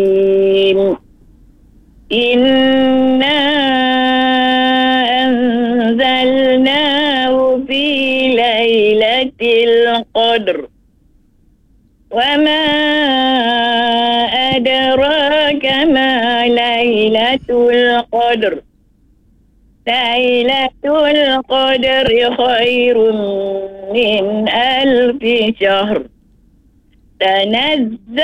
إنا أنزلناه في ليلة القدر وما أدراك ما ليلة القدر. ليلة القدر خير من 1000 شهر. تنزل